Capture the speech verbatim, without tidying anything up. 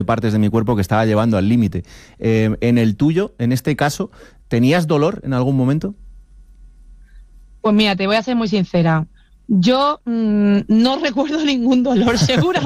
partes de mi cuerpo que estaba llevando al límite. Eh, en el tuyo, en este caso, ¿tenías dolor en algún momento? Pues mira, te voy a ser muy sincera. Yo mmm, no recuerdo ningún dolor, seguro.